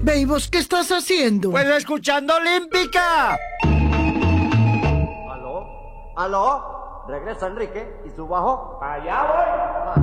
¿y vos qué estás haciendo? Pues escuchando Olímpica. ¿Aló? ¿Aló? Regresa Enrique y su bajo. Allá voy.